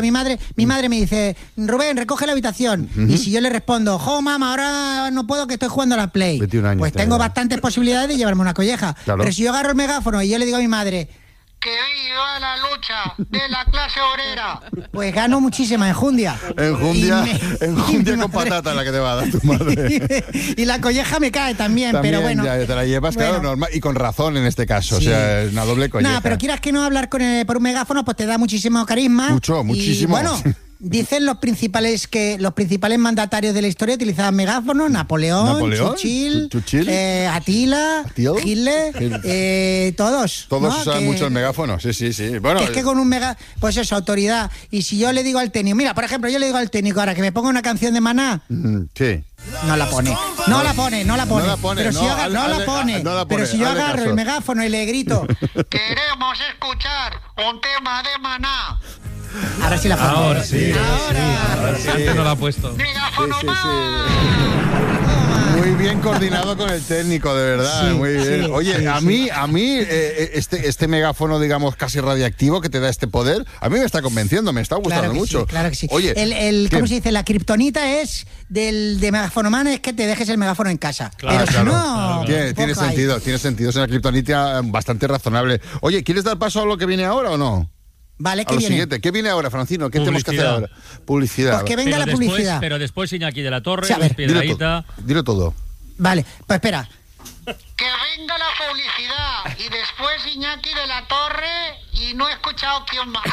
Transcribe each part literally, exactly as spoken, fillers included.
Mi madre, mi madre me dice, Rubén, recoge la habitación. Uh-huh. Y si yo le respondo, jo, mamá, ahora no puedo que estoy jugando a la Play. veintiún años, pues tengo bastantes posibilidades de llevarme una colleja. Claro. Pero si yo agarro el megáfono y yo le digo a mi madre, que viva la lucha de la clase obrera, pues gano muchísima enjundia. Enjundia, me, enjundia con madre, patata la que te va a dar tu madre. Y la colleja me cae también, también pero bueno. Ya te la llevas, bueno. Claro, normal, y con razón en este caso, sí. O sea, es una doble colleja. No, pero quieras que no hablar con el, por un megáfono, pues te da muchísimo carisma. Mucho, muchísimo. Y bueno, dicen los principales que los principales mandatarios de la historia utilizaban megáfonos, Napoleón, ¿Napoleón? Churchill, Churchill, eh, Atila, ¿Atil? Hitler, eh, todos. Todos ¿no? usaban que, mucho el megáfono, sí, sí, sí. Bueno, que es que con un mega, pues eso, autoridad. Y si yo le digo al técnico, mira, por ejemplo, yo le digo al técnico ahora que me ponga una canción de Maná. Mm, sí. No la pone, no la pone, no la pone. No la pone, pero no, si yo, al, no, al, la pone al, no la pone. Pero si yo agarro caso. el megáfono y le grito, queremos escuchar un tema de Maná. Ahora sí la pongo. Ahora sí. Ahora, sí, ahora sí. Antes no la ha puesto. Megáfono sí, sí, sí. Muy bien coordinado con el técnico, de verdad, sí, muy bien. Sí, Oye, sí, a sí. mí, a mí este, este megáfono, digamos, casi radiactivo que te da este poder, a mí me está convenciendo, me está gustando claro que mucho. Sí, claro que sí. Oye, el, el, ¿cómo se dice? La kriptonita es del de megafonoman es que te dejes el megáfono en casa. Claro, pero claro, si no, claro, tiene, tiene sentido, tiene sentido, es una kriptonita bastante razonable. Oye, ¿quieres dar paso a lo que viene ahora o no? Vale, ¿qué a lo viene? siguiente. ¿Qué viene ahora, Francino? ¿Qué tenemos que hacer ahora? Publicidad. Pues que venga pero la después, publicidad. Pero después Iñaki de la Torre, sí, a ver, Luis Piedrahita. Dilo, dilo todo. Vale, pues espera. Que venga la publicidad y después Iñaki de la Torre y no he escuchado quién más.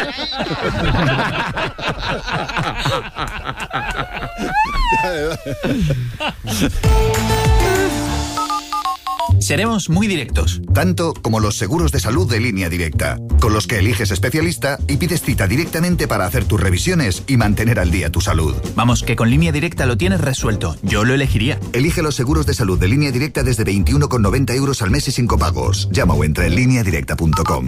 Seremos muy directos. Tanto como los seguros de salud de Línea Directa, con los que eliges especialista y pides cita directamente para hacer tus revisiones y mantener al día tu salud. Vamos, que con Línea Directa lo tienes resuelto. Yo lo elegiría. Elige los seguros de salud de Línea Directa desde veintiuno con noventa euros al mes y sin copagos. Llama o entra en línea directa punto com.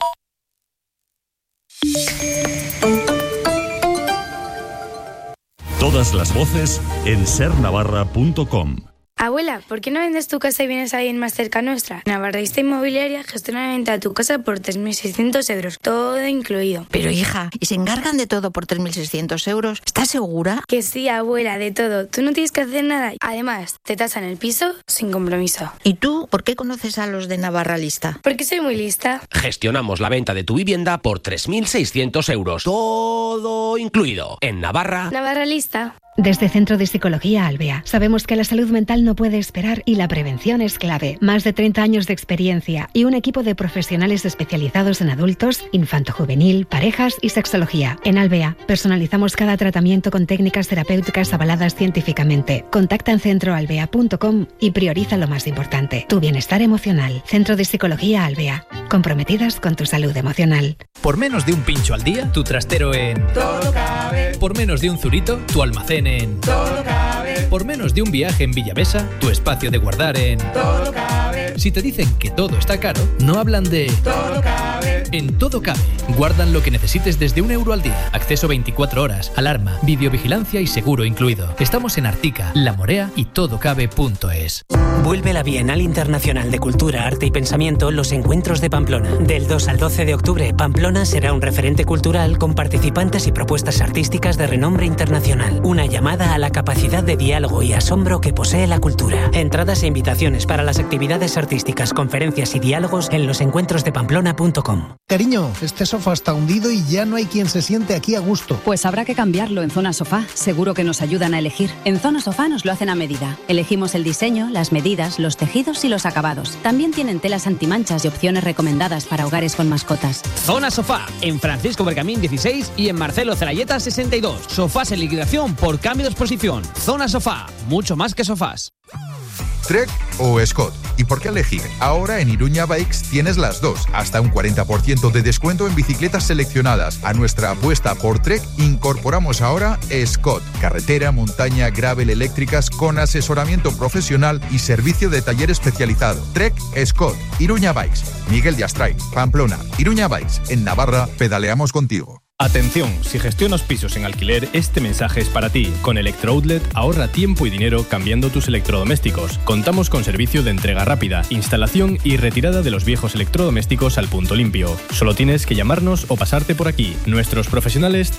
Todas las voces en ser navarra punto com. Abuela, ¿por qué no vendes tu casa y vienes a alguien más cerca nuestra? Navarraísta Inmobiliaria gestiona la venta de tu casa por tres mil seiscientos euros, todo incluido. Pero hija, ¿y se encargan de todo por tres mil seiscientos euros? ¿Estás segura? Que sí, abuela, de todo. Tú no tienes que hacer nada. Además, te tasan el piso sin compromiso. ¿Y tú por qué conoces a los de Navarralista? Porque soy muy lista. Gestionamos la venta de tu vivienda por tres mil seiscientos euros, todo incluido. En Navarra. Navarralista. Desde Centro de Psicología Albea, sabemos que la salud mental no puede esperar y la prevención es clave. Más de treinta años de experiencia y un equipo de profesionales especializados en adultos, infanto-juvenil, parejas y sexología. En Albea, personalizamos cada tratamiento con técnicas terapéuticas avaladas científicamente. Contacta en centro albea punto com y prioriza lo más importante, tu bienestar emocional. Centro de Psicología Albea, comprometidas con tu salud emocional. Por menos de un pincho al día, tu trastero en Todo Cabe. Por menos de un zurito, tu almacén en Todo Cabe. Por menos de un viaje en Villavesa, tu espacio de guardar en Todo Cabe. Si te dicen que todo está caro, no hablan de Todo Cabe. En Todo Cabe, guardan lo que necesites desde un euro al día. Acceso veinticuatro horas, alarma, videovigilancia y seguro incluido. Estamos en Artica, La Morea y todocabe punto es. Vuelve la Bienal Internacional de Cultura, Arte y Pensamiento Los Encuentros de Pamplona. Del dos al doce de octubre, Pamplona será un referente cultural con participantes y propuestas artísticas de renombre internacional. Una llamada a la capacidad de diálogo y asombro que posee la cultura. Entradas e invitaciones para las actividades artísticas, conferencias y diálogos en los encuentros de pamplona punto com. Cariño, este sofá está hundido y ya no hay quien se siente aquí a gusto. Pues habrá que cambiarlo en Zona Sofá. Seguro que nos ayudan a elegir. En Zona Sofá nos lo hacen a medida. Elegimos el diseño, las medidas, los tejidos y los acabados. También tienen telas antimanchas y opciones recomendadas para hogares con mascotas. Zona Sofá, en Francisco Bergamín dieciséis y en Marcelo Celayeta sesenta y dos. Sofás en liquidación por cambio de exposición. Zona Sofá, mucho más que sofás. Trek o Scott. ¿Y por qué elegir? Ahora en Iruña Bikes tienes las dos. Hasta un cuarenta por ciento de descuento en bicicletas seleccionadas. A nuestra apuesta por Trek incorporamos ahora Scott. Carretera, montaña, gravel, eléctricas con asesoramiento profesional y servicio de taller especializado. Trek Scott. Iruña Bikes. Miguel de Astray, Pamplona. Iruña Bikes. En Navarra pedaleamos contigo. Atención, si gestionas pisos en alquiler, este mensaje es para ti. Con Electrooutlet ahorra tiempo y dinero cambiando tus electrodomésticos. Contamos con servicio de entrega rápida, instalación y retirada de los viejos electrodomésticos al punto limpio. Solo tienes que llamarnos o pasarte por aquí. Nuestros profesionales